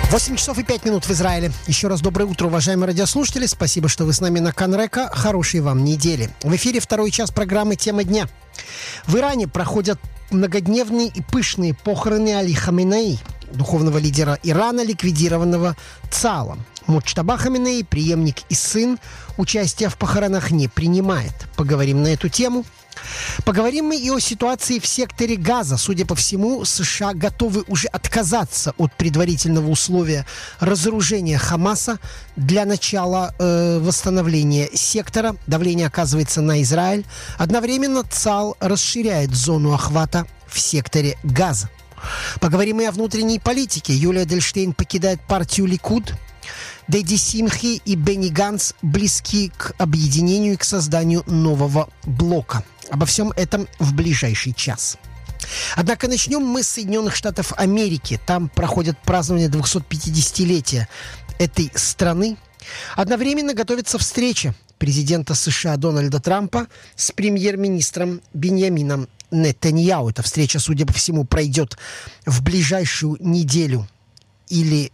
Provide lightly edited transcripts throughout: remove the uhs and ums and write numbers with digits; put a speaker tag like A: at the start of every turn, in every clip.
A: 8 часов и 5 минут в Израиле. Еще раз доброе утро, уважаемые радиослушатели. Спасибо, что вы с нами на Канрека. Хорошей вам недели. В эфире второй час программы «Тема дня». В Иране проходят многодневные и пышные похороны Али Хаминеи, духовного лидера Ирана, ликвидированного ЦАЛом. Муджтаба Хаминеи, преемник и сын, участия в похоронах не принимает. Поговорим на эту тему. Поговорим мы и о ситуации в секторе Газа. Судя по всему, США готовы уже отказаться от предварительного условия разоружения Хамаса для начала восстановления сектора. Давление оказывается на Израиль. Одновременно ЦАЛ расширяет зону охвата в секторе Газа. Поговорим и о внутренней политике. Юлия Эдельштейн покидает партию Ликуд. Дэдди Симхи и Бенни Ганц близки к объединению и к созданию нового блока. Обо всем этом в ближайший час. Однако начнем мы с Соединенных Штатов Америки. Там проходят празднование 250-летия этой страны. Одновременно готовится встреча президента США Дональда Трампа с премьер-министром Биньямином Нетаньяху. Эта встреча, судя по всему, пройдет в ближайшую неделю или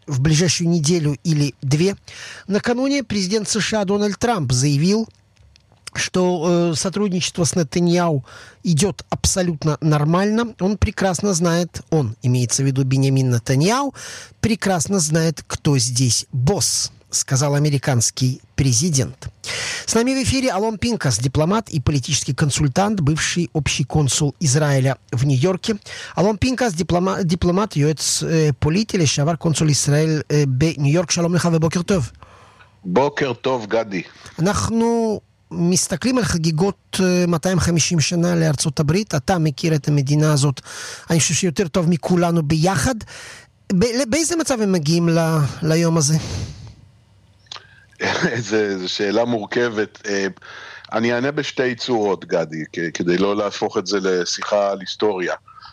A: две. Накануне президент США Дональд Трамп заявил, что сотрудничество с Нетаньяху идет абсолютно нормально. Он прекрасно знает, имеется в виду Биньямин Нетаньяху, прекрасно знает, кто здесь босс, сказал американский президент. С нами в эфире Алон Пинкас, дипломат и политический консультант, бывший общий консул Израиля в Нью-Йорке. Алон Пинкас, дипломат, יועץ פוליטי, לשעבר קונסול ישראל בניו יורק. שלום לך ובוקר טוב.
B: בוקר טוב, גדי.
A: אנחנו מסתכלים על חגיגות 250 שנה לארצות הברית. אתה מכיר את המדינה הזאת, אני חושב שיותר טוב מכולנו ביחד. באיזה מצב הם מגיעים ליום הזה?
B: זו שאלה מורכבת. אני אענה בשתי צורות, גדי, כדי לא להפוך את זה לשיחה על היסטוריה.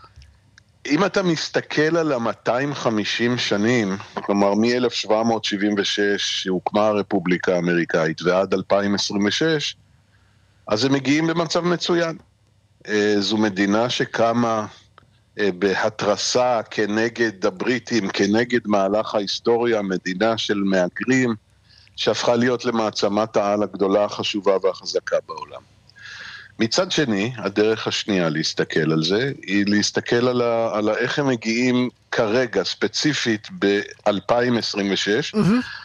B: אם אתה מסתכל על ה-250 שנים, כלומר מ-1776 שהוקמה הרפובליקה האמריקאית ועד 2026, אז הם מגיעים במצב מצוין. זו מדינה שקמה בהתרסה כנגד הבריטים, כנגד מהלך ההיסטוריה, מדינה של מהגרים, שהפכה להיות למעצמת העל הגדולה, החשובה והחזקה בעולם. מצד שני, הדרך השנייה להסתכל על זה, היא להסתכל על איך הם מגיעים כרגע, ספציפית ב-2026,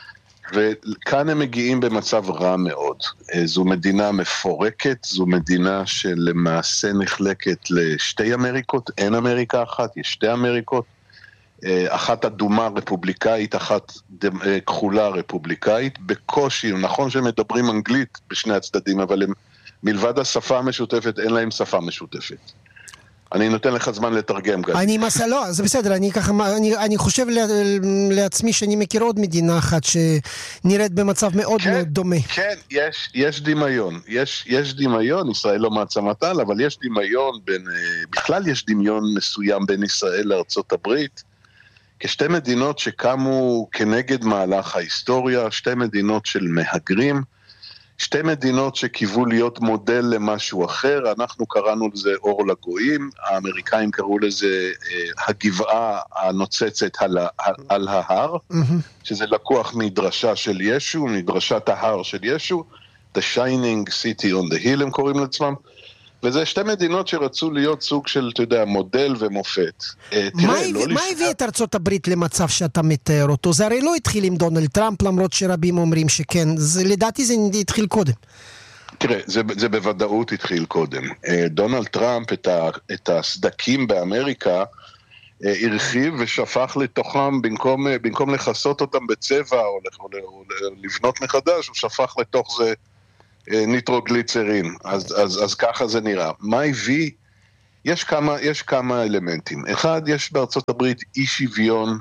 B: וכאן הם מגיעים במצב רע מאוד. זו מדינה מפורקת, זו מדינה שלמעשה נחלקת לשתי אמריקות, אין אמריקה אחת, יש שתי אמריקות, אחת אדומה רפובליקאית, אחת כחולה רפובליקאית, בקושי, נכון שמדברים אנגלית בשני הצדדים, אבל הם מלבד השפה המשותפת, אין להם שפה משותפת. אני נותן לך זמן לתרגם, גדי.
A: לא, זה בסדר, אני חושב לעצמי שאני מכיר עוד מדינה אחת שנראית במצב מאוד מאוד דומה.
B: כן, יש דמיון. יש דמיון, ישראל לא מעצמת על, אבל יש דמיון בכלל יש דמיון מסוים בין ישראל לארצות הברית, כשתי מדינות שקמו כנגד מהלך ההיסטוריה, שתי מדינות של מהגרים, שתי מדינות שקיוו להיות מודל למשהו אחר, אנחנו קראנו לזה אור לגויים, האמריקאים קראו לזה הגבעה הנוצצת על ההר, שזה לקוח מדרשה של ישו, מדרשת ההר של ישו, The Shining City on the Hill הם קוראים לעצמם, וזה שתי מדינות שרצו להיות סוג של, אתה יודע, מודל ומופת.
A: מה הביא את ארצות הברית למצב שאתה מתאר אותו? זה הרי לא התחיל עם דונלד טראמפ, למרות שרבים אומרים שכן. לדעתי זה התחיל קודם.
B: תראה, זה בוודאות התחיל קודם. דונלד טראמפ את הסדקים באמריקה הרחיב ושפך לתוכם, במקום לחסות אותם בצבע או לבנות מחדש, הוא שפך לתוך זה ניטרוגליצרין, אז ככה זה נראה. מה הביא? יש כמה אלמנטים. אחד, יש בארצות הברית אי שוויון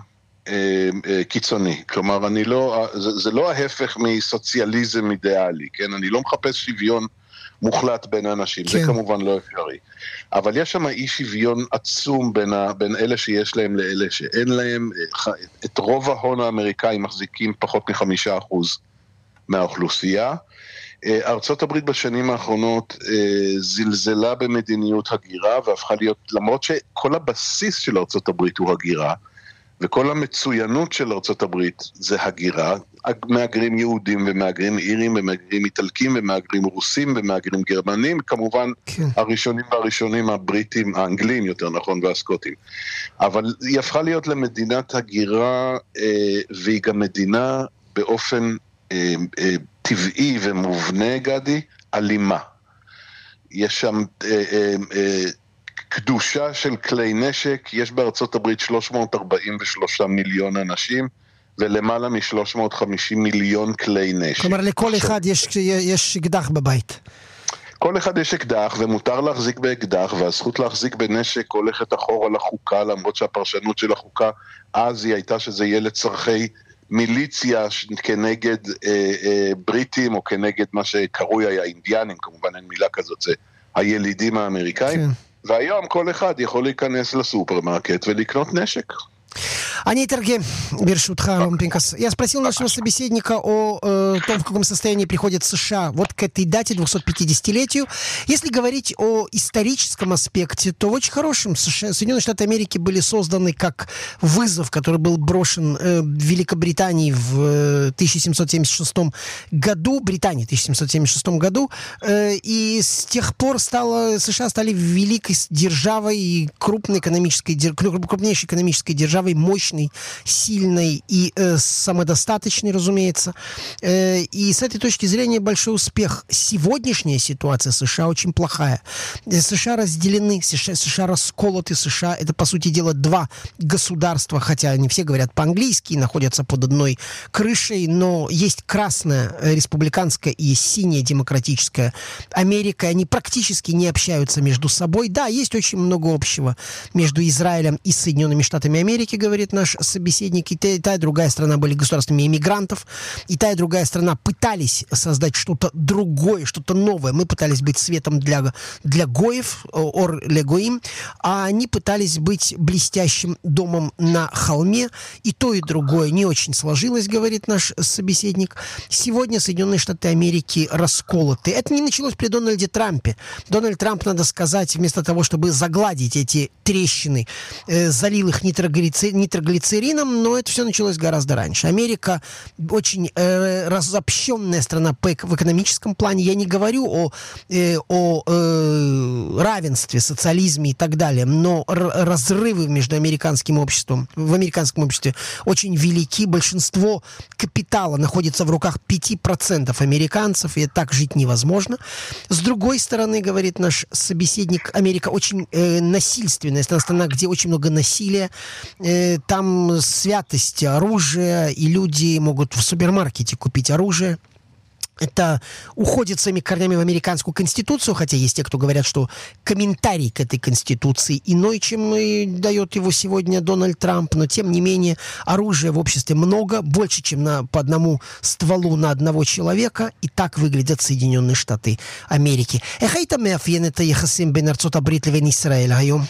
B: קיצוני. כלומר, זה לא ההפך מסוציאליזם אידיאלי, כן? אני לא מחפש שוויון מוחלט בין אנשים, זה כמובן לא אפשרי. אבל יש שם אי שוויון עצום בין אלה שיש להם לאלה שאין להם. את רוב ההון האמריקאי מחזיקים פחות מ5% מהאוכלוסייה. ארצות הברית בשנים האחרונות זלזלה במדיניות הגירה והפכה להיות, למרות שכל הבסיס של ארצות הברית הוא הגירה, וכל המצוינות של ארצות הברית זה הגירה, מהגרים יהודים ומהגרים אירים ומהגרים איטלקים ומהגרים רוסים ומהגרים גרמנים, כמובן כן. הראשונים הבריטים, האנגלים יותר נכון, והסקוטים. אבל היא הפכה להיות למדינת הגירה, והיא גם מדינה באופן טבעי ומובנה, גדי, אלימה. יש שם קדושה של כלי נשק, יש בארצות הברית 343 מיליון אנשים, ולמעלה מ-350 מיליון כלי נשק.
A: כלומר, לכל אחד יש אקדח בבית.
B: כל אחד יש אקדח, ומותר להחזיק באקדח, והזכות להחזיק בנשק הולכת אחורה לחוקה, למרות שהפרשנות של החוקה, אז היא הייתה שזה יהיה לצרכי מיליציה כנגד בריטים, או כנגד מה שקרוי היה אינדיאנים, כמובן אין מילה כזאת, זה הילידים האמריקאים. כן. והיום כל אחד יכול להיכנס לסופרמרקט ולקנות נשק.
A: Они Тергем, Бершутха, Ромпинкас. Я спросил нашего собеседника о том, в каком состоянии приходит США вот к этой дате, 250-летию. Если говорить о историческом аспекте, то в очень хорошем. Соединенные Штаты Америки были созданы как вызов, который был брошен Великобритании в 1776 году, Британии в 1776 году, и с тех пор США стали великой державой и крупнейшей экономической державой, мощной, сильной и самодостаточной, разумеется. И с этой точки зрения большой успех. Сегодняшняя ситуация США очень плохая. США разделены, США расколоты, США это, по сути дела, два государства, хотя они все говорят по-английски и находятся под одной крышей, но есть красная республиканская и синяя демократическая Америка, они практически не общаются между собой. Да, есть очень много общего между Израилем и Соединенными Штатами Америки, говорит наш собеседник. И та, и другая страна были государствами иммигрантов. И та, и другая страна пытались создать что-то другое, что-то новое. Мы пытались быть светом для гоев, ор ле гоим, а они пытались быть блестящим домом на холме. И то, и другое не очень сложилось, говорит наш собеседник. Сегодня Соединенные Штаты Америки расколоты. Это не началось при Дональде Трампе. Дональд Трамп, надо сказать, вместо того, чтобы загладить эти трещины, залил их нитроглицерином, но это все началось гораздо раньше. Америка очень разобщенная страна в экономическом плане. Я не говорю о равенстве, социализме и так далее, но разрывы между американским обществом, в американском обществе очень велики. Большинство капитала находится в руках 5% американцев, и так жить невозможно. С другой стороны, говорит наш собеседник, Америка очень насильственная страна, где очень много насилия. Там святость оружия, и люди могут в супермаркете купить оружие. Это уходит своими корнями в американскую конституцию, хотя есть те, кто говорят, что комментарий к этой конституции иной, чем дает его сегодня Дональд Трамп, но тем не менее оружия в обществе много, больше, чем по одному стволу на одного человека, и так выглядят Соединенные Штаты Америки. איך היית מאפיין את היחסים בין ארצות הברית לבין ישראל היום?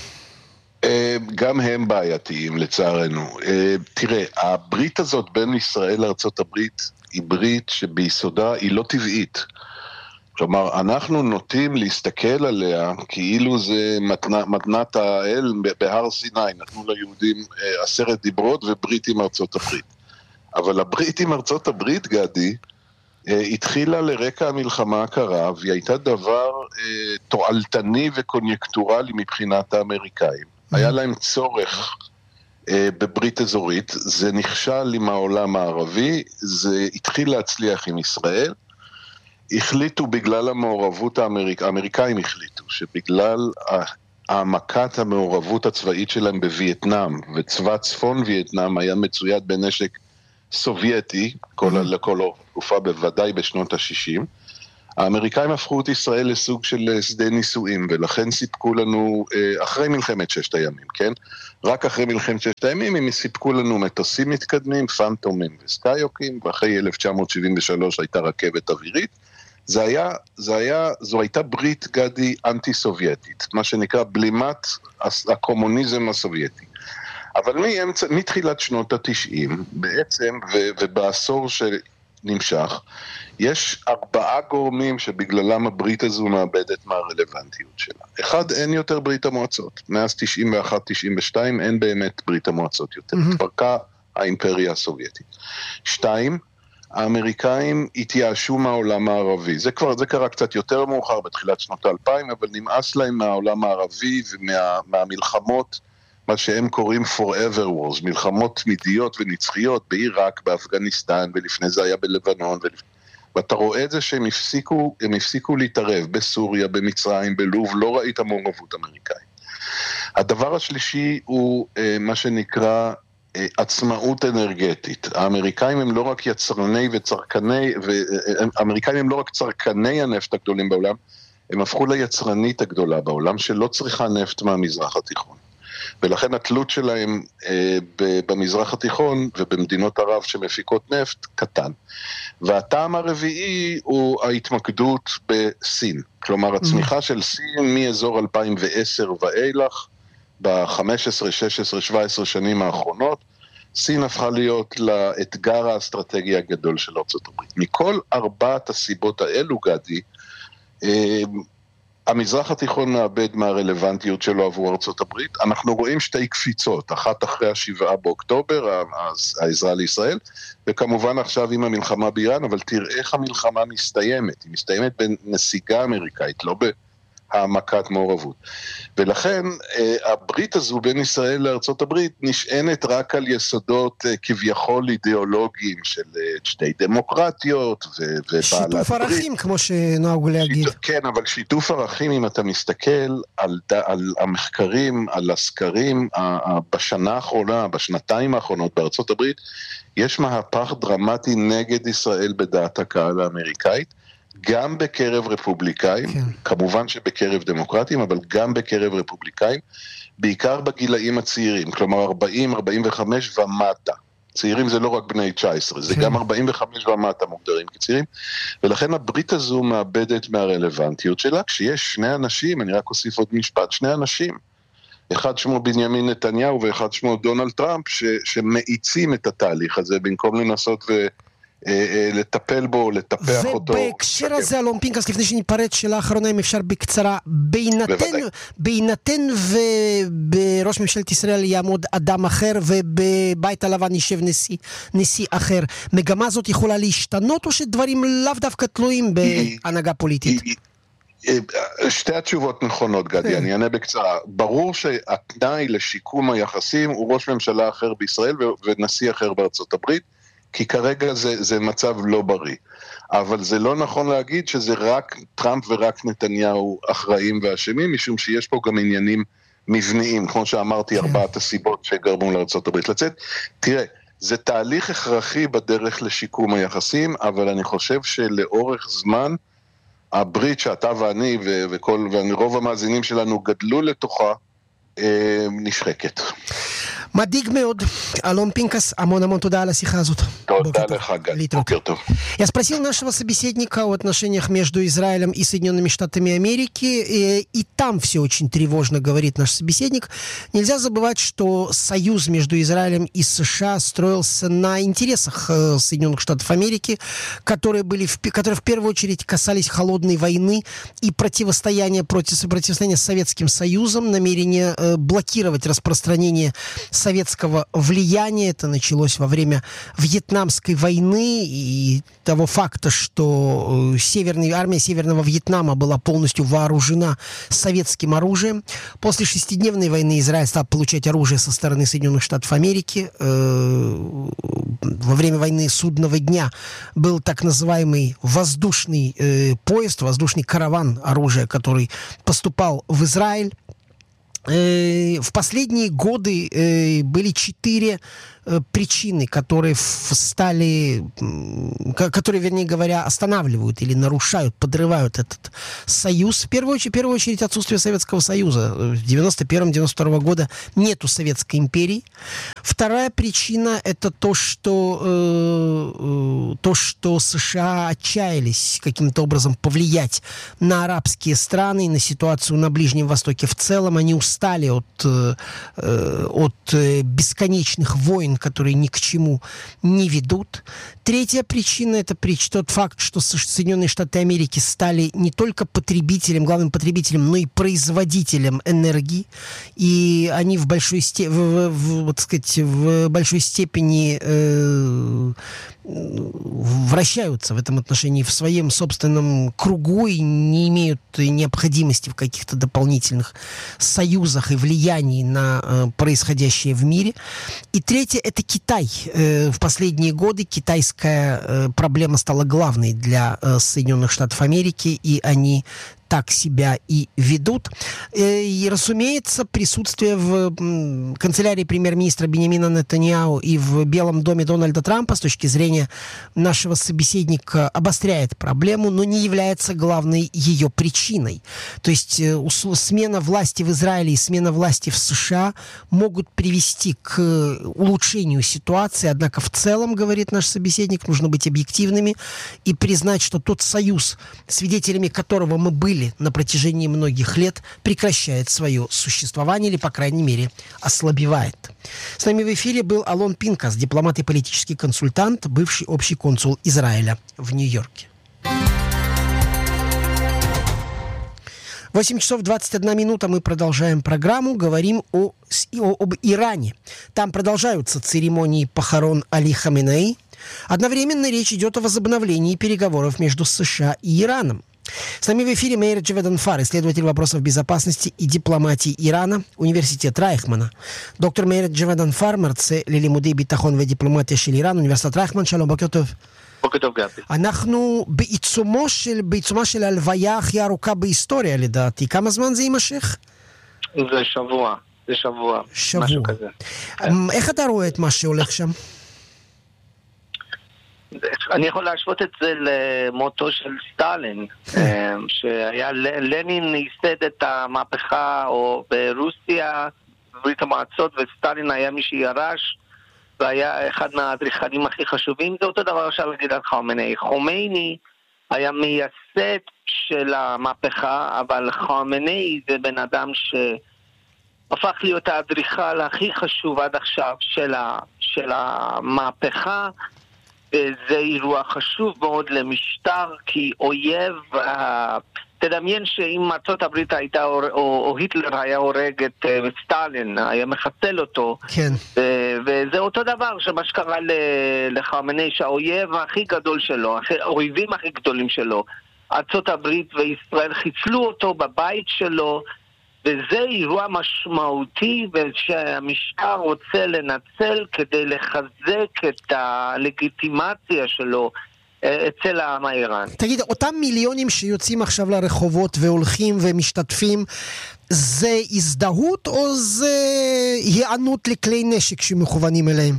B: גם הם בעייתיים לצערנו. תראה, הברית הזאת בין ישראל לארצות הברית היא ברית שביסודה היא לא טבעית. כלומר, אנחנו נוטים להסתכל עליה כאילו זה מתנת האל בהר סיני, נתנו ליהודים 10 דיברות וברית עם ארצות הברית. אבל הברית עם ארצות הברית, גדי, התחילה לרקע המלחמה הקרה, והיא הייתה דבר תועלתני וקוניונקטורלי מבחינת האמריקאים. היה להם צורך בברית אזורית, זה נכשל עם העולם הערבי, זה התחיל להצליח עם ישראל, החליטו בגלל המעורבות האמריקאים החליטו, שבגלל העמקת המעורבות הצבאית שלהם בווייטנאם, וצבא צפון וייטנאם היה מצויד בנשק סובייטי, לכל תקופה בוודאי בשנות ה-60, האמריקאים הפכו את ישראל לסוג של שדה ניסויים, ולכן סיפקו לנו, אחרי מלחמת ששת הימים, כן? רק אחרי מלחמת ששת הימים הם סיפקו לנו מטוסים מתקדמים, פנטומים וסקאיוקים, ואחרי 1973 הייתה רכבת אווירית. זו הייתה ברית, גדי, אנטי-סובייטית, מה שנקרא בלימת הקומוניזם הסובייטי. אבל מתחילת שנות ה-90 בעצם, ובעשור נמשך, יש 4 גורמים שבגללם הברית הזו מאבדת מהרלוונטיות שלה. אחד, אין יותר ברית המועצות. מאז 91-92 אין באמת ברית המועצות יותר. התפרקה האימפריה הסובייטית. 2, האמריקאים התייאשו מהעולם הערבי. זה קרה קצת יותר מאוחר, בתחילת שנות ה-2000, אבל נמאס להם מהעולם הערבי ומהמלחמות, מה שהם קוראים forever wars, מלחמות תמידיות ונצחיות בעיראק, באפגניסטן, ולפני זה היה בלבנון, ואתה רואה את זה שהם הפסיקו להתערב בסוריה, במצרים, בלוב, לא ראית מעורבות אמריקאית. הדבר השלישי הוא מה שנקרא עצמאות אנרגטית. האמריקאים הם לא רק יצרני וצרכני, האמריקאים הם לא רק צרכני הנפט הגדולים בעולם, הם הפכו ליצרנית הגדולה בעולם, שלא צריכה נפט מהמזרח התיכון. ולכן התלות שלהם במזרח התיכון ובמדינות ערב שמפיקות נפט קטן. והטעם הרביעי הוא ההתמקדות בסין. כלומר, הצמיחה של סין מאזור 2010 ואילך, ב-15, 16, 17 שנים האחרונות, סין הפכה להיות לאתגר האסטרטגי הגדול של ארצות הברית. מכל 4 הסיבות האלו, גדי, המזרח התיכון מאבד מהרלוונטיות שלו עבור ארצות הברית. אנחנו רואים 2 קפיצות, אחת אחרי 7 באוקטובר, העזרה לישראל, וכמובן עכשיו עם המלחמה באיראן, אבל תראה איך המלחמה מסתיימת. היא מסתיימת בנסיגה אמריקאית, לא העמקת מעורבות. ולכן הברית הזו בין ישראל לארצות הברית נשענת רק על יסודות כביכול אידיאולוגיים של 2 דמוקרטיות
A: שיתוף ערכים, כמו שנהוג להגיד.
B: כן, אבל שיתוף ערכים, אם אתה מסתכל על המחקרים, על הסקרים, בשנה האחרונה, בשנתיים האחרונות בארצות הברית, יש מהפך דרמטי נגד ישראל בדעת הקהל האמריקאית, גם בקרב רפובליקאים, כן. כמובן שבקרב דמוקרטים, אבל גם בקרב רפובליקאים, בעיקר בגילאים הצעירים, כלומר 40, 45 ומטה. צעירים זה לא רק בני 19, זה כן. גם 45 ומטה מוגדרים כצעירים, ולכן הברית הזו מאבדת מהרלוונטיות שלה, כשיש 2 אנשים, אני רק אוסיף עוד משפט, 2 אנשים, אחד שמו בנימין נתניהו ואחד שמו דונלד טראמפ, שמאיצים את התהליך הזה, במקום לנסות לטפל בו, לטפח אותו.
A: ובהקשר הזה, אלון פינקס, לפני שניפרד, שאלה האחרונה, אם אפשר בקצרה, בהינתן ובראש ממשלת ישראל יעמוד אדם אחר, ובבית הלבן יישב נשיא אחר, מגמה הזאת יכולה להשתנות, או שדברים לאו דווקא תלויים בהנהגה פוליטית?
B: 2 התשובות נכונות, גדי, אני אענה בקצרה. ברור שהתנאי לשיקום היחסים הוא ראש ממשלה אחר בישראל ונשיא אחר בארצות הברית, כי כרגע זה מצב לא בריא. אבל זה לא נכון להגיד שזה רק טראמפ ורק נתניהו אחראים ואשמים, משום שיש פה גם עניינים מבניים, כמו שאמרתי, 4 הסיבות שגרמו לארצות הברית לצאת. תראה, זה תהליך הכרחי בדרך לשיקום היחסים, אבל אני חושב שלאורך זמן, הברית שאתה ואני ורוב המאזינים שלנו גדלו לתוכה, נשחקת.
A: מדאיג מאוד. אלון Пинкас, המון תודה על השיחה הזאת.
B: תודה לך, גד. בוקר טוב.
A: Я спросил нашего собеседника о отношениях между Израилем и Соединенными Штатами Америки, и там все очень тревожно, говорит наш собеседник. Нельзя забывать, что союз между Израилем и США строился на интересах Соединенных Штатов Америки, которые в первую очередь касались холодной войны и противостояния с Советским Союзом, намерения блокировать распространение советского влияния. Это началось во время Вьетнамской войны и того факта, что армия Северного Вьетнама была полностью вооружена советским оружием. После 6-дневной войны Израиль стал получать оружие со стороны Соединенных Штатов Америки. Во время войны Судного дня был так называемый воздушный поезд, воздушный караван оружия, который поступал в Израиль. В последние годы были 4 причины, которые вернее говоря, останавливают или нарушают, подрывают этот союз. В первую очередь отсутствие Советского Союза. В 91-92 года нету Советской империи. Вторая причина — это то, что США отчаялись каким-то образом повлиять на арабские страны и на ситуацию на Ближнем Востоке в целом. Они устали от бесконечных войн, которые ни к чему не ведут. Третья причина – это тот факт, что Соединенные Штаты Америки стали не только потребителем, главным потребителем, но и производителем энергии. И они в большой степени вращаются в этом отношении в своем собственном кругу и не имеют необходимости в каких-то дополнительных союзах и влиянии на происходящее в мире. И третье – это Китай. В последние годы китайская проблема стала главной для Соединенных Штатов Америки, и они так себя и ведут. И, разумеется, присутствие в канцелярии премьер-министра Беньямина Нетаньяху и в Белом доме Дональда Трампа с точки зрения нашего собеседника обостряет проблему, но не является главной ее причиной. То есть смена власти в Израиле и смена власти в США могут привести к улучшению ситуации, однако в целом, говорит наш собеседник, нужно быть объективными и признать, что тот союз, свидетелями которого мы были на протяжении многих лет, прекращает свое существование или, по крайней мере, ослабевает. С нами в эфире был Алон Пинкас, дипломат и политический консультант, бывший общий консул Израиля в Нью-Йорке. 8 часов 21 минута. Мы продолжаем программу. Говорим об Иране. Там продолжаются церемонии похорон Али Хаменеи. Одновременно речь идет о возобновлении переговоров между США и Ираном. С нами в эфире Меир Джаведанфар, исследователь вопросов безопасности и дипломатии Ирана, университет Райхмана. Доктор Меир Джаведанфар, מרצה ללימודי ביטחון ודיפלומטיה של איראן, אוניברסיטת רייכמן. שלום, בוקר טוב.
C: בוקר טוב, גבי.
A: אנחנו בעיצומה של ההלוויה הכי ארוכה בהיסטוריה, לדעתי. כמה זמן זה יימשך?
C: זה שבוע. משהו כזה.
A: איך אתה רואה את מה שהולך שם?
C: אני יכול להשוות את זה למותו של סטלין, שהיה לנין ייסד את המהפכה או ברוסיה, בברית המועצות, וסטלין היה מי שירש, והיה אחד מהאדריכלים הכי חשובים. זה אותו דבר עכשיו להגיד על חומייני. חומייני היה מייסד של המהפכה, אבל חומייני זה בן אדם שהפך להיות האדריכל הכי חשוב עד עכשיו של המהפכה, זה אירוע חשוב מאוד למשטר, כי אויב, תדמיין שאם ארצות הברית הייתה, או היטלר היה הורג את סטלין, היה מחסל אותו,
A: כן.
C: וזה אותו דבר שמה שקרה לחמינאי, שהאויב הכי גדול שלו, האויבים הכי גדולים שלו, ארצות הברית וישראל חיסלו אותו בבית שלו, וזה אירוע משמעותי ושהמשטר רוצה לנצל כדי לחזק את הלגיטימציה שלו אצל העם האיראני.
A: תגיד, אותם מיליונים שיוצאים עכשיו לרחובות והולכים ומשתתפים, זה הזדהות או זה היענות לכלי נשק שמכוונים אליהם?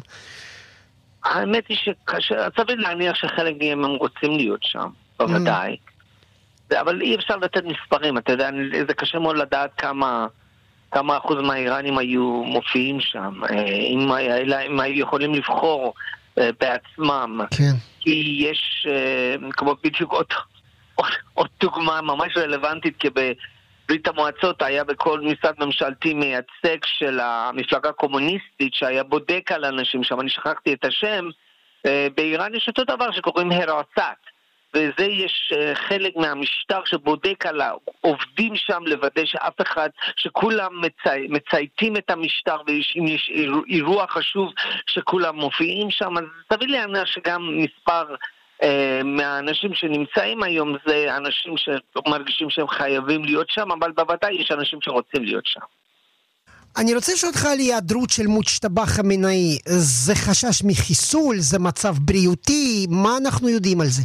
C: האמת היא סביר להניח שחלק מהם הם רוצים להיות שם, בוודאי. אבל אי אפשר לתת מספרים, אתה יודע, זה קשה מאוד לדעת כמה אחוז מהאיראנים היו מופיעים שם, אם היו יכולים לבחור בעצמם.
A: כן.
C: כי יש, כמו בדיוק עוד דוגמה ממש רלוונטית, כי בברית המועצות היה בכל משרד ממשלתי מייצג של המפלגה הקומוניסטית, שהיה בודק על אנשים שם, אני שכחתי את השם, באיראן יש אותו דבר שקוראים הרעסת. וזה יש חלק מהמשטר שבודק על העובדים שם לוודא שאף אחד, שכולם מצייתים את המשטר, ואם יש אירוע חשוב שכולם מופיעים שם, אז סביר להניח שגם מספר מהאנשים שנמצאים היום זה אנשים שמרגישים שהם חייבים להיות שם, אבל בוודאי יש אנשים שרוצים להיות שם.
A: אני רוצה לשאול אותך על היעדרות של מוג'טבא חמינאי. זה חשש מחיסול? זה מצב בריאותי? מה אנחנו יודעים על זה?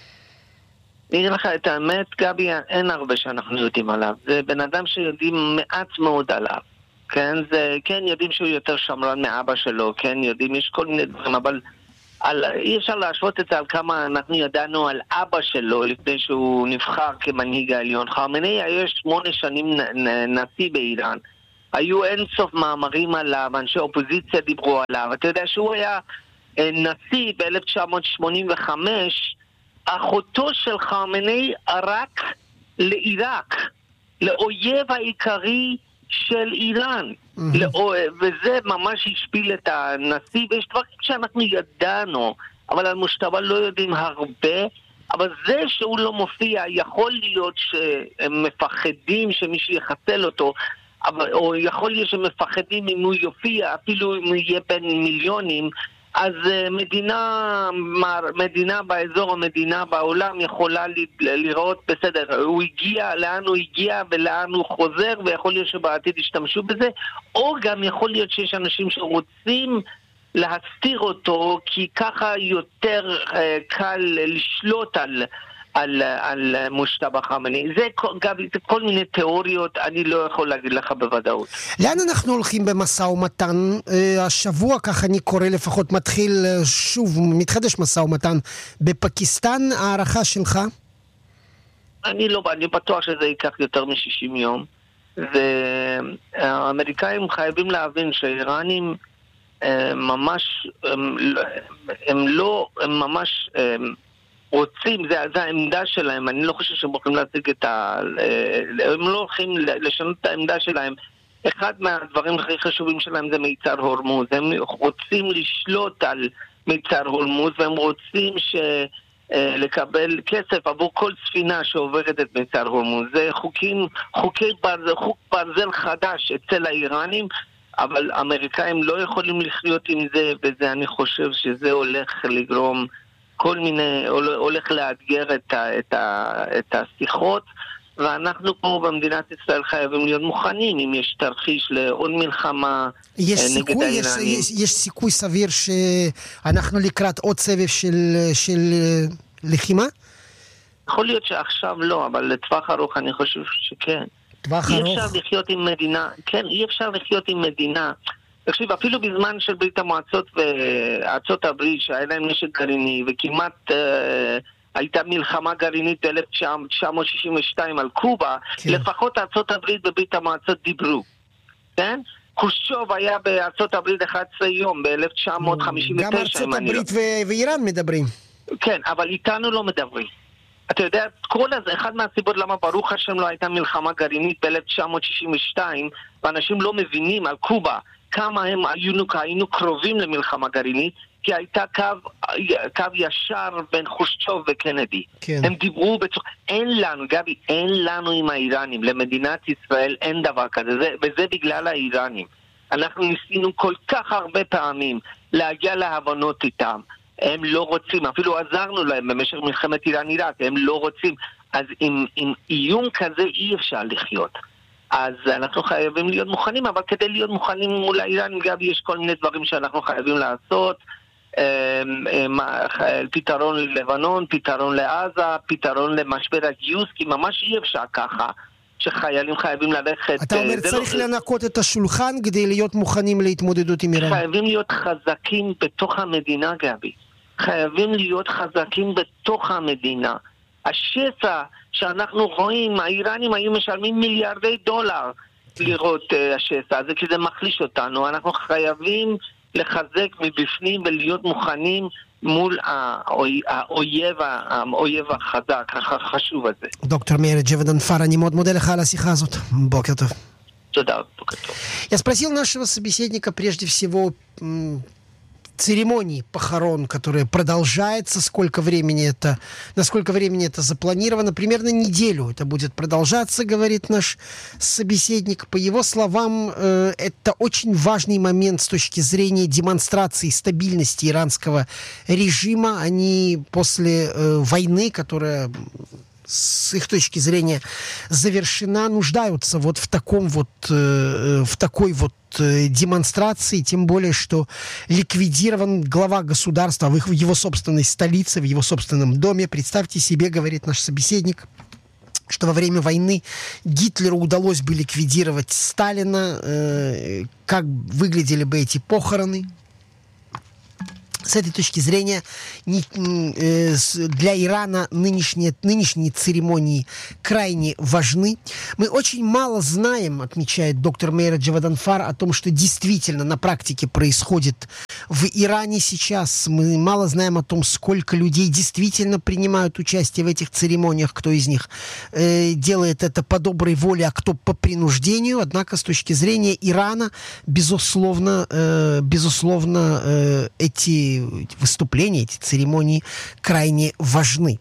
C: אני אגיד לך את האמת, גבי, אין הרבה שאנחנו יודעים עליו. זה בן אדם שיודעים מעט מאוד עליו. כן, יודעים שהוא יותר שמרן מאבא שלו, כן, יודעים, יש כל מיני דברים, אבל אי אפשר להשוות את זה על כמה אנחנו ידענו על אבא שלו לפני שהוא נבחר כמנהיג העליון. חמינאי היה 8 שנים נשיא באיראן. היו אינסוף מאמרים עליו, אנשי אופוזיציה דיברו עליו. אתה יודע שהוא היה נשיא ב-1985, אחותו של חמינאי ערק לעיראק, לאויב העיקרי של איראן. וזה ממש השפיל את הנשיא, ויש דברים שאנחנו ידענו, אבל על מושתבא לא יודעים הרבה, אבל זה שהוא לא מופיע, יכול להיות שהם מפחדים שמישהו יחסל אותו, או יכול להיות שמפחדים אם הוא יופיע, אפילו אם הוא יהיה בין מיליונים, אז מדינה באזור, המדינה בעולם יכולה לראות בסדר, הוא הגיע, לאן הוא הגיע ולאן הוא חוזר, ויכול להיות שבעתיד ישתמשו בזה, או גם יכול להיות שיש אנשים שרוצים להסתיר אותו, כי ככה יותר קל לשלוט על מושתבא חמאני. זה כל מיני תיאוריות, אני לא יכול להגיד לך בוודאות.
A: לאן אנחנו הולכים במשא ומתן? השבוע, כך אני קורא לפחות, מתחדש משא ומתן בפקיסטן. הערכה שלך? אני
C: בטוח שזה ייקח יותר מ-60 יום. והאמריקאים חייבים להבין שהאיראנים ממש, הם ממש רוצים, זה העמדה שלהם, אני לא חושב שהם הולכים להשיג הם לא הולכים לשנות את העמדה שלהם. אחד מהדברים הכי חשובים שלהם זה מיצר הורמוז, הם רוצים לשלוט על מיצר הורמוז, והם רוצים לקבל כסף עבור כל ספינה שעוברת את מיצר הורמוז. זה חוק ברזל חדש אצל האיראנים, אבל האמריקאים לא יכולים לחיות עם זה, וזה אני חושב שזה הולך לגרום הולך לאתגר את השיחות, ואנחנו פה במדינת ישראל חייבים להיות מוכנים אם יש תרחיש לעוד מלחמה נגד האיראנים.
A: יש סיכוי סביר שאנחנו לקראת עוד סבב של לחימה?
C: יכול להיות שעכשיו לא, אבל לטווח ארוך אני חושב שכן. אי אפשר לחיות עם מדינה, כן, אי אפשר לחיות עם מדינה. תקשיב, אפילו בזמן של ברית המועצות וארצות הברית שהיה להם נשק גרעיני, וכמעט הייתה מלחמה גרעינית ב-1962 על קובה, כן. לפחות ארצות הברית בברית המועצות דיברו, כן? חושוב היה בארצות הברית 11 יום, ב-1959.
A: גם ארצות הברית ואיראן מדברים.
C: כן, אבל איתנו לא מדברים. אתה יודע, אחד מהסיבות למה ברוך השם לא הייתה מלחמה גרעינית ב-1962, ואנשים לא מבינים על קובה, כמה היינו קרובים למלחמה גרעינית, כי הייתה קו ישר בין חושצ'וב וקנדי. כן. הם דיברו אין לנו עם האיראנים, למדינת ישראל אין דבר כזה, וזה בגלל האיראנים. אנחנו ניסינו כל כך הרבה פעמים להגיע להבנות איתם, הם לא רוצים, אפילו עזרנו להם במשך מלחמת איראן-עיראק, הם לא רוצים, אז עם איום כזה אי אפשר לחיות. אז אנחנו חייבים להיות מוכנים, אבל כדי להיות מוכנים מול האיראנים גם יש כל מיני דברים שאנחנו חייבים לעשות, פתרון ללבנון, פתרון לעזה, פתרון למשבר הגיוס, כי ממש אי אפשר ככה, שחיילים חייבים ללכת...
A: אתה אומר צריך לנקות את השולחן כדי להיות מוכנים להתמודדות עם איראן.
C: חייבים להיות חזקים בתוך המדינה, גבי. חייבים להיות חזקים בתוך המדינה. השסע שאנחנו רואים, האיראנים היו משלמים מיליארדי דולר לראות השסע הזה, כי זה מחליש אותנו. אנחנו חייבים לחזק מבפנים ולהיות מוכנים מול האויב החזק, החשוב הזה.
A: דוקטור מאיר Джаваданфар, אני מאוד מודה לך על השיחה הזאת. בוקר טוב.
C: תודה, бокер טוב.
A: Я спросил нашего собеседника прежде всего церемонии похорон, которая продолжается, насколько времени это запланировано, примерно неделю это будет продолжаться, говорит наш собеседник. По его словам, это очень важный момент с точки зрения демонстрации стабильности иранского режима. Они после войны, которая с их точки зрения завершена, нуждаются вот в такой демонстрации, тем более, что ликвидирован глава государства в его собственной столице, в его собственном доме. Представьте себе, говорит наш собеседник, что во время войны Гитлеру удалось бы ликвидировать Сталина. Как выглядели бы эти похороны? С этой точки зрения для Ирана нынешние церемонии крайне важны. Мы очень мало знаем, отмечает доктор Мейер Джаваданфар, о том, что действительно на практике происходит в Иране сейчас. Мы мало знаем о том, сколько людей действительно принимают участие в этих церемониях, кто из них делает это по доброй воле, а кто по принуждению. Однако с точки зрения Ирана, безусловно, эти выступления, эти церемонии крайне важны.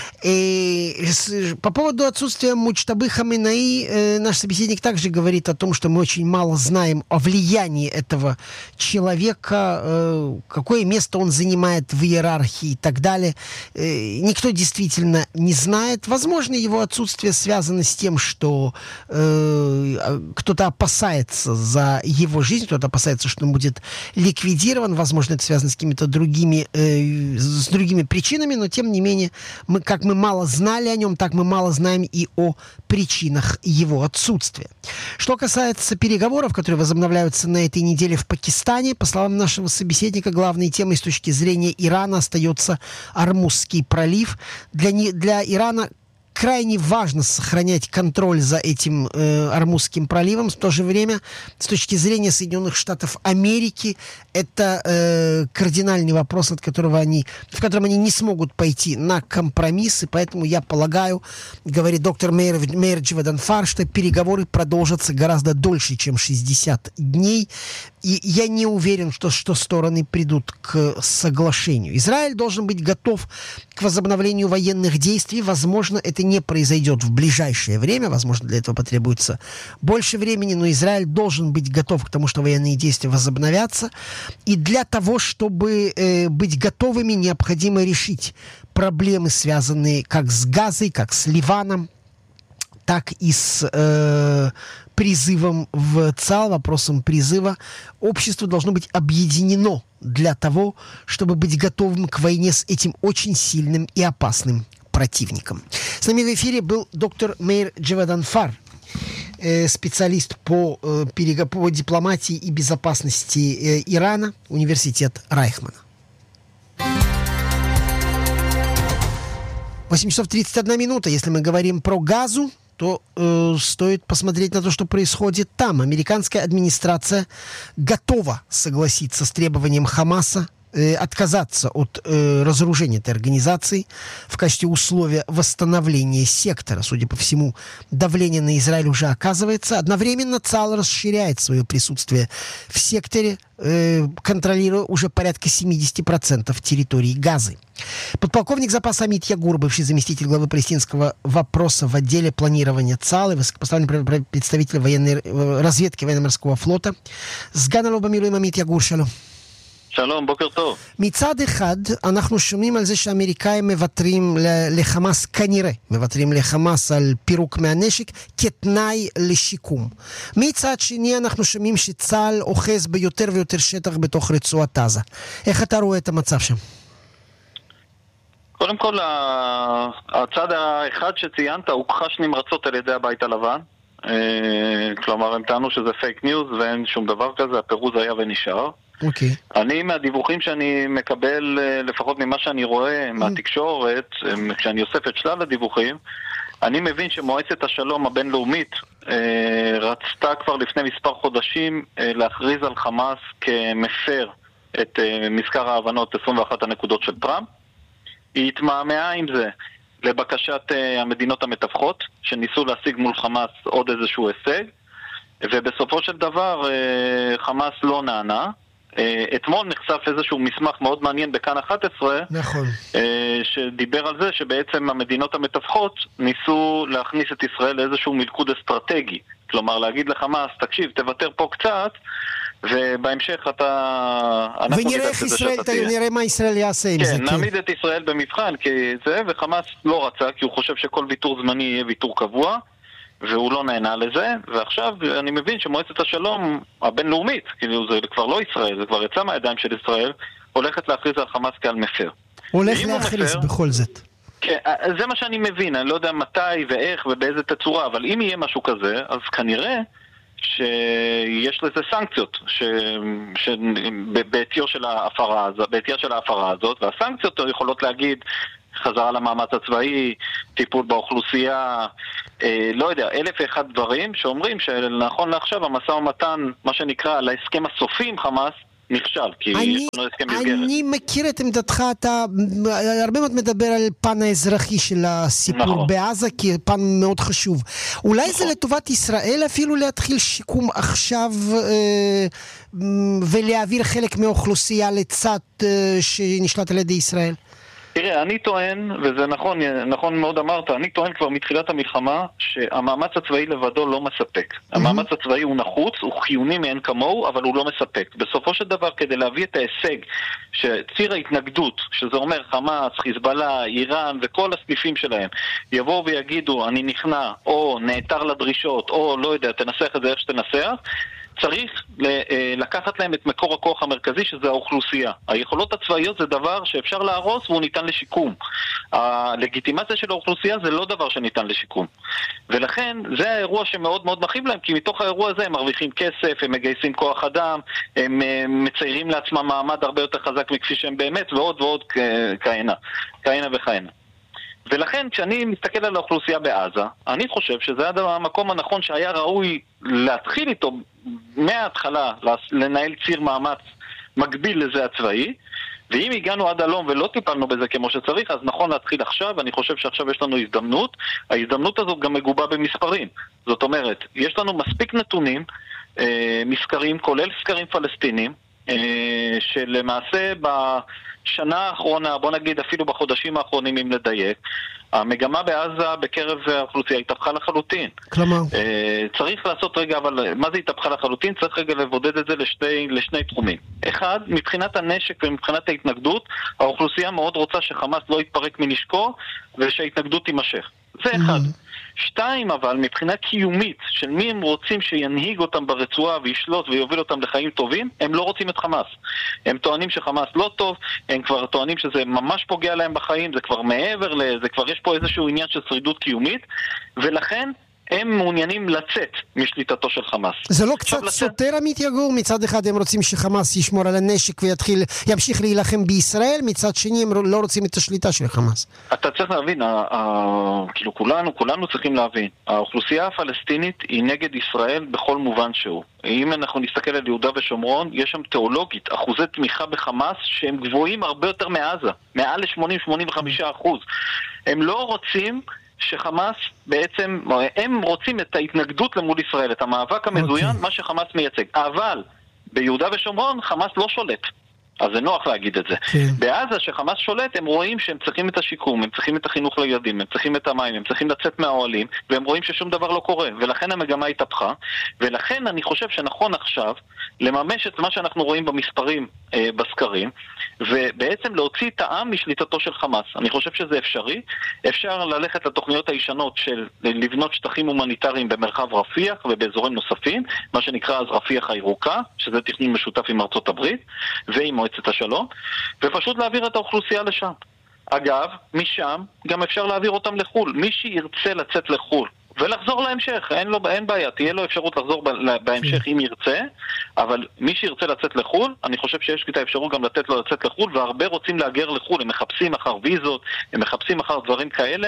A: По поводу отсутствия Муджтабы Хаминеи, наш собеседник также говорит о том, что мы очень мало знаем о влиянии этого человека, какое место он занимает в иерархии и так далее. Никто действительно не знает. Возможно, его отсутствие связано с тем, что кто-то опасается за его жизнь, кто-то опасается, что он будет ликвидирован. Возможно, это связано с какими-то другими причинами, но тем не менее, как мы мало знали о нем, так мы мало знаем и о причинах его отсутствия. Что касается переговоров, которые возобновляются на этой неделе в Пакистане, по словам нашего собеседника, главной темой с точки зрения Ирана остается Ормузский пролив. Для Ирана крайне важно сохранять контроль за этим Ормузским проливом. В то же время, с точки зрения Соединенных Штатов Америки, это кардинальный вопрос, в котором они не смогут пойти на компромиссы. Поэтому я полагаю, говорит доктор Мейер Джаваданфар, что переговоры продолжатся гораздо дольше, чем 60 дней. И я не уверен, что стороны придут к соглашению. Израиль должен быть готов к возобновлению военных действий. Возможно, это не произойдет в ближайшее время. Возможно, для этого потребуется больше времени. Но Израиль должен быть готов к тому, что военные действия возобновятся. И для того, чтобы быть готовыми, необходимо решить проблемы, связанные как с Газой, как с Ливаном, так и с призывом в ЦАЛ, вопросом призыва. Общество должно быть объединено для того, чтобы быть готовым к войне с этим очень сильным и опасным противником. С нами в эфире был доктор Мейер Джаваданфар, специалист по дипломатии и безопасности Ирана, университет Райхмана. 8 часов 31 минута. Если мы говорим про Газу, то стоит посмотреть на то, что происходит там. Американская администрация готова согласиться с требованием Хамаса отказаться от разоружения этой организации в качестве условия восстановления сектора. Судя по всему, давление на Израиль уже оказывается. Одновременно ЦАЛ расширяет свое присутствие в секторе, контролируя уже порядка 70% территории Газы. Подполковник запаса Амит Ягур, бывший заместитель главы палестинского вопроса в отделе планирования ЦАЛ и высокопоставленный представитель военной разведки военно-морского флота. סגן אלוף במילואים עמית יגור, שלום.
C: שלום, בוקר טוב.
A: מצד אחד, אנחנו שומעים על זה שהאמריקאים מוותרים לחמאס, כנראה מוותרים לחמאס על פירוק מהנשק כתנאי לשיקום. מצד שני, אנחנו שומעים שצה"ל אוחז ביותר ויותר שטח בתוך רצועת עזה. איך אתה רואה את המצב שם?
C: קודם כל, הצד האחד שציינת הוכחש נמרצות על ידי הבית הלבן. כלומר, הם טענו שזה פייק ניוז ואין שום דבר כזה, הפירוז היה ונשאר.
A: אוקיי.
C: אני מהדיווחים שאני מקבל, לפחות ממה שאני רואה מהתקשורת, כשאני אוסף את שלל הדיווחים, אני מבין שמועצת השלום הבינלאומית רצתה כבר לפני מספר חודשים להכריז על חמאס כמפר את מזכר ההבנות 21 הנקודות של טראמפ. היא התמהמהה עם זה לבקשת המדינות המתווכות, שניסו להשיג מול חמאס עוד איזשהו הישג, ובסופו של דבר חמאס לא נענה. אתמול נחשף איזשהו מסמך מאוד מעניין בכאן 11,
A: נכון.
C: שדיבר על זה שבעצם המדינות המתווכות ניסו להכניס את ישראל לאיזשהו מלכוד אסטרטגי. כלומר, להגיד לחמאס, תקשיב, תוותר פה קצת, ובהמשך
A: ונראה מה ישראל יעשה עם זה.
C: כן, נעמיד את ישראל במבחן, וחמאס לא רצה, כי הוא חושב שכל ויתור זמני יהיה ויתור קבוע, והוא לא נהנה לזה, ועכשיו אני מבין שמועצת השלום הבינלאומית, כאילו זה כבר לא ישראל, זה כבר יצא מהידיים של ישראל, הולכת להכריז על חמאס כעל מפר.
A: הולך להכריז בכל זאת.
C: כן, זה מה שאני מבין, אני לא יודע מתי ואיך ובאיזה תצורה, אבל אם יהיה משהו כזה, אז כנראה
D: שיש לזה סנקציות בעטייה של ההפרה הזאת, והסנקציות יכולות להגיד חזרה למאמץ הצבאי, טיפול באוכלוסייה, לא יודע, 1,001 דברים שאומרים שנכון לעכשיו המשא ומתן, מה שנקרא, להסכם הסופי עם חמאס, נכשל, כי יש לנו הסכם מסגרת.
A: אני מכיר את עמדתך, אתה הרבה מאוד מדבר על פן האזרחי של הסיפור בעזה, כי פן מאוד חשוב. אולי זה לטובת ישראל אפילו להתחיל שיקום עכשיו ולהעביר חלק מהאוכלוסייה לצד שנשלט על ידי ישראל?
D: תראה, אני טוען, וזה נכון מאוד אמרת, אני טוען כבר מתחילת המלחמה שהמאמץ הצבאי לבדו לא מספק. המאמץ הצבאי הוא נחוץ, הוא חיוני מאין כמוהו, אבל הוא לא מספק. בסופו של דבר, כדי להביא את ההישג שציר ההתנגדות, שזה אומר חמאס, חיזבאללה, איראן וכל הסניפים שלהם, יבואו ויגידו, אני נכנע, או נעתר לדרישות, או לא יודע, תנסח את זה איך שתנסח, צריך לקחת להם את מקור הכוח המרכזי, שזה האוכלוסייה. היכולות הצבאיות זה דבר שאפשר להרוס והוא ניתן לשיקום. הלגיטימציה של האוכלוסייה זה לא דבר שניתן לשיקום. ולכן זה האירוע שמאוד מאוד מכאיב להם, כי מתוך האירוע הזה הם מרוויחים כסף, הם מגייסים כוח אדם, הם מציירים לעצמם מעמד הרבה יותר חזק מכפי שהם באמת, ועוד ועוד כהנה וכהנה. ולכן כשאני מסתכל על האוכלוסייה בעזה, אני חושב שזה המקום הנכון שהיה ראוי להתחיל איתו מההתחלה, לנהל ציר מאמץ מקביל לזה הצבאי, ואם הגענו עד הלום ולא טיפלנו בזה כמו שצריך, אז נכון להתחיל עכשיו, אני חושב שעכשיו יש לנו הזדמנות. ההזדמנות הזאת גם מגובה במספרים. זאת אומרת, יש לנו מספיק נתונים, מסקרים, כולל סקרים פלסטינים, שלמעשה בשנה האחרונה, בוא נגיד אפילו בחודשים האחרונים אם לדייק, המגמה בעזה בקרב האוכלוסייה התהפכה לחלוטין.
A: כלומר?
D: צריך לעשות רגע, אבל מה זה התהפכה לחלוטין? צריך רגע לבודד את זה לשני תחומים. אחד, מבחינת הנשק ומבחינת ההתנגדות, האוכלוסייה מאוד רוצה שחמאס לא יתפרק מנשקו ושההתנגדות תימשך. זה אחד. שתיים, אבל מבחינה קיומית של מי הם רוצים שינהיג אותם ברצועה וישלוט ויוביל אותם לחיים טובים, הם לא רוצים את חמאס. הם טוענים שחמאס לא טוב, הם כבר טוענים שזה ממש פוגע להם בחיים, זה כבר מעבר לזה, כבר יש פה איזשהו עניין של שרידות קיומית, ולכן הם מעוניינים לצאת משליטתו של חמאס.
A: זה לא קצת סותר, עמית יגור? מצד אחד הם רוצים שחמאס ישמור על הנשק וימשיך להילחם בישראל, מצד שני הם לא רוצים את השליטה של חמאס.
D: אתה צריך להבין, כאילו כולנו צריכים להבין, האוכלוסייה הפלסטינית היא נגד ישראל בכל מובן שהוא. אם אנחנו נסתכל על יהודה ושומרון, יש שם תיאולוגית אחוזי תמיכה בחמאס שהם גבוהים הרבה יותר מעזה, מעל ל-80-85%. הם לא רוצים שחמאס בעצם, הם רוצים את ההתנגדות למול ישראל, את המאבק המזוין, מה שחמאס מייצג. אבל ביהודה ושומרון חמאס לא שולט. אז זה נוח להגיד את זה. בעזה שחמאס שולט, הם רואים שהם צריכים את השיקום, הם צריכים את החינוך לילדים, הם צריכים את המים, הם צריכים לצאת מהאוהלים, והם רואים ששום דבר לא קורה. ולכן המגמה התהפכה, ולכן אני חושב שנכון עכשיו לממש את מה שאנחנו רואים במספרים בסקרים, ובעצם להוציא את העם משליטתו של חמאס. אני חושב שזה אפשרי. אפשר ללכת לתוכניות הישנות של לבנות שטחים הומניטריים במרחב רפיח ובאזורים נוספים, מה שנקרא אז רפיח הירוקה, שזה תכנון משותף עם ארצות הברית ועם מועצת השלום, ופשוט להעביר את האוכלוסייה לשם. אגב, משם גם אפשר להעביר אותם לחול. מי שירצה לצאת לחול ולחזור להמשך, אין בעיה, תהיה לו אפשרות לחזור בהמשך אם ירצה, אבל מי שירצה לצאת לחול, אני חושב שיש את האפשרות גם לתת לו לצאת לחול, והרבה רוצים להגר לחול, הם מחפשים אחר ויזות, הם מחפשים אחר דברים כאלה,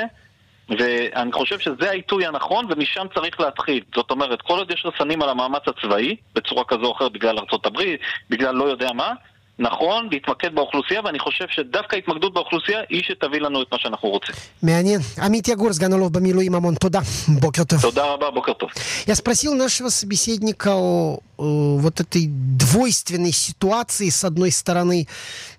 D: ואני חושב שזה העיתוי הנכון, ומשם צריך להתחיל. זאת אומרת, כל עוד יש רסנים על המאמץ הצבאי, בצורה כזו או אחרת, בגלל ארצות הברית, בגלל לא יודע מה, נכון, להתמקד באוכלוסייה, ואני חושב שדווקא התמקדות באוכלוסייה היא שתביא לנו את מה שאנחנו רוצים.
A: מעניין. עמית יגור, סגן אלוף במילואים, המון תודה. בוקר טוב.
D: תודה רבה, бокер טוב.
A: Я спросил нашего собеседника о вот этой двойственной ситуации. С одной стороны,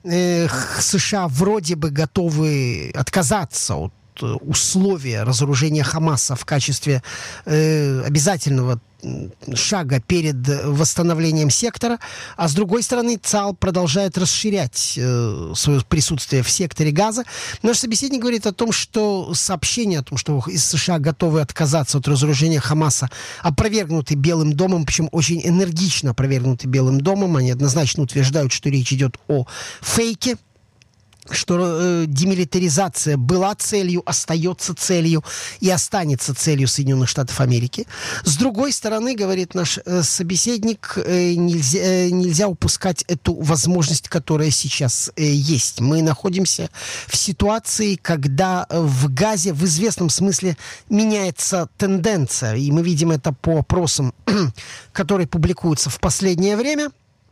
A: США вроде бы готовы отказаться от условия разоружения Хамаса в качестве обязательного шага перед восстановлением сектора, а с другой стороны ЦАЛ продолжает расширять свое присутствие в секторе Газа. Наш собеседник говорит о том, что сообщения о том, что из США готовы отказаться от разоружения Хамаса, опровергнуты Белым домом, причем очень энергично опровергнуты Белым домом. Они однозначно утверждают, что речь идет о фейке. что демилитаризация была целью, остается целью и останется целью Соединенных Штатов Америки. С другой стороны, говорит наш собеседник, нельзя упускать эту возможность, которая сейчас есть. Мы находимся в ситуации, когда в Газе в известном смысле меняется тенденция, и мы видим это по опросам, которые публикуются в последнее время.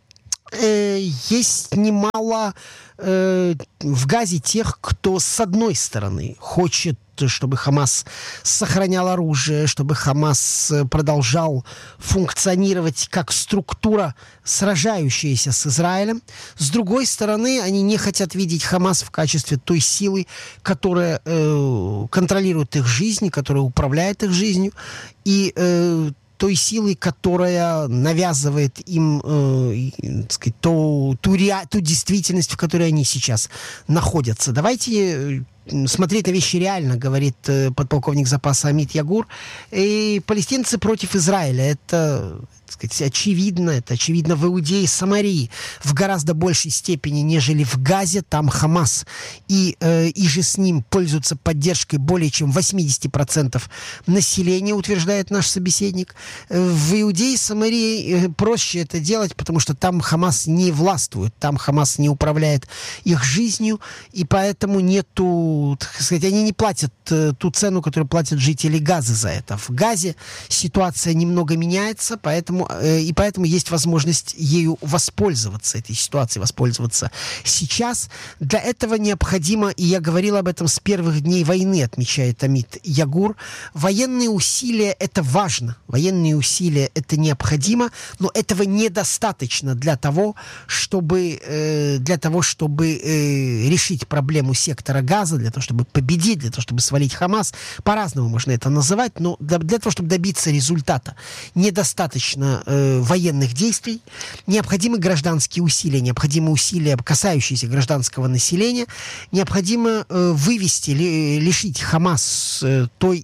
A: Есть немало в Газе тех, кто с одной стороны хочет, чтобы Хамас сохранял оружие, чтобы Хамас продолжал функционировать как структура, сражающаяся с Израилем. С другой стороны, они не хотят видеть Хамас в качестве той силы, которая контролирует их жизнь, которая управляет их жизнью, и той силой, которая навязывает им так сказать, ту действительность, в которой они сейчас находятся. Давайте смотреть на вещи реально, говорит подполковник запаса Амит Ягур. И палестинцы против Израиля. Это, так сказать, очевидно. Это очевидно в Иудее и Самарии в гораздо большей степени, нежели в Газе. Там Хамас и же с ним пользуются поддержкой более чем 80% населения, утверждает наш собеседник. В Иудее и Самарии проще это делать, потому что там Хамас не властвует, там Хамас не управляет их жизнью, и поэтому нету, так сказать, они не платят ту цену, которую платят жители Газы за это. В Газе ситуация немного меняется, поэтому есть возможность ею воспользоваться, этой ситуацией воспользоваться сейчас. Для этого необходимо, и я говорил об этом с первых дней войны, отмечает Амит Ягур, военные усилия — это важно, военные усилия — это необходимо, но этого недостаточно для того, чтобы решить проблему сектора Газа, для того, чтобы победить, для того, чтобы свалить Хамас. По-разному можно это называть, но для того, чтобы добиться результата, недостаточно военных действий, необходимы гражданские усилия, необходимы усилия, касающиеся гражданского населения, необходимо вывести, лишить Хамас того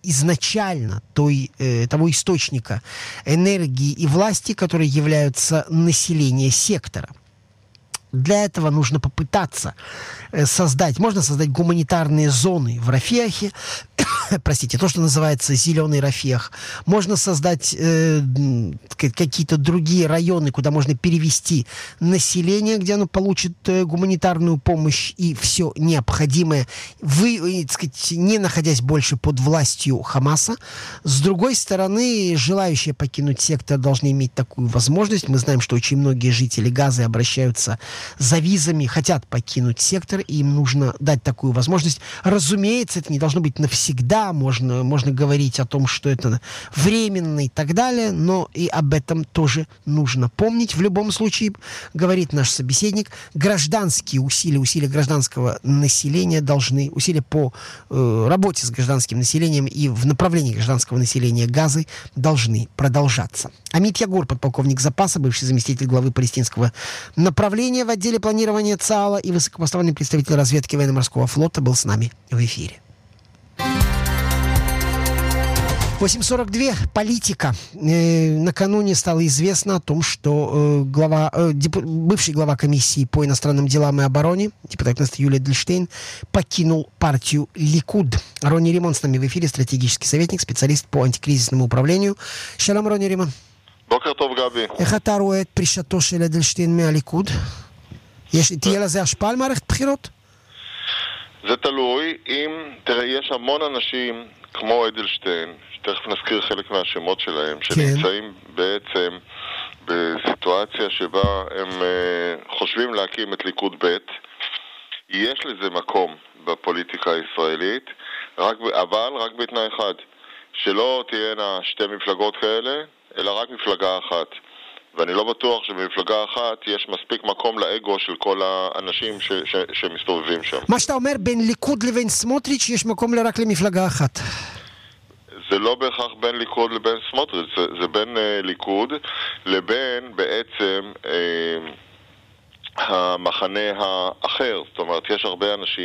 A: источника энергии и власти, которые являются население сектора. Для этого нужно попытаться можно создать гуманитарные зоны в Рафехе, простите, то, что называется зеленый Рафех. Можно создать какие-то другие районы, куда можно перевести население, где оно получит гуманитарную помощь и все необходимое, так сказать, не находясь больше под властью Хамаса. С другой стороны, желающие покинуть сектор должны иметь такую возможность. Мы знаем, что очень многие жители Газы обращаются за визами, хотят покинуть сектор, и им нужно дать такую возможность. Разумеется, это не должно быть навсегда, можно говорить о том, что это временно и так далее, но и об этом тоже нужно помнить. В любом случае, говорит наш собеседник, гражданские усилия гражданского населения усилия по работе с гражданским населением и в направлении гражданского населения Газы должны продолжаться. Амит Ягур, подполковник запаса, бывший заместитель главы палестинского направления в отделе планирования ЦААЛа и высокопоставленный представитель разведки военно-морского флота, был с нами в эфире. 8:42. Политика. Накануне стало известно о том, что бывший глава комиссии по иностранным делам и обороне, депутат Юлия Эдельштейн, покинул партию Ликуд. Ронни Римон с нами в эфире, стратегический советник, специалист по антикризисному управлению. Шалом, Ронни Римон.
E: בוקר טוב, גבי.
A: איך אתה רואה את פרישתו של אדלשטיין מהליכוד? תהיה לזה השפעה על מערכת בחירות?
E: זה תלוי. תראה, יש המון אנשים כמו אדלשטיין, שתכף נזכיר חלק מהשמות שלהם, שנמצאים בעצם בסיטואציה שבה הם חושבים להקים את ליכוד ב'. יש לזה מקום בפוליטיקה הישראלית, אבל רק בתנאי אחד, שלא תהיינה שתי מפלגות כאלה, אלא רק מפלגה אחת. ואני לא בטוח שבמפלגה אחת יש מספיק מקום לאגו של כל האנשים שמסתובבים שם.
A: מה שאתה אומר, בין ליכוד לבין סמוטריץ' יש מקום רק למפלגה אחת.
E: זה לא בהכרח בין ליכוד לבין סמוטריץ', זה בין ליכוד לבין בעצם המחנה האחר. זאת אומרת, יש הרבה אנשים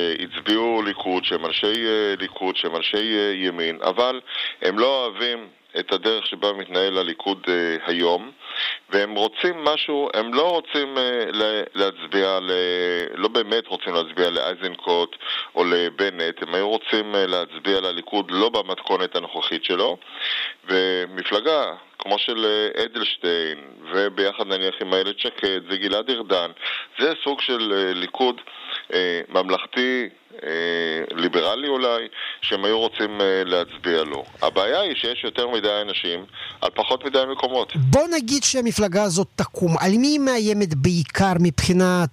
E: שהצביעו ליכוד, שהם אנשי ליכוד, שהם אנשי ימין, אבל הם לא אוהבים את הדרך שבה מתנהל הליכוד היום, והם רוצים משהו, הם לא רוצים להצביע, לא באמת רוצים להצביע לאייזנקוט או לבנט, הם היו רוצים להצביע לליכוד לא במתכונת הנוכחית שלו, ומפלגה כמו של אדלשטיין, וביחד נניח עם איילת שקד וגלעד ארדן, זה סוג של ליכוד ממלכתי, ליברלי אולי, שהם היו רוצים להצביע לו. הבעיה היא שיש יותר מדי אנשים על פחות מדי מקומות.
A: בוא נגיד שהמפלגה הזאת תקום. על מי היא מאיימת בעיקר מבחינת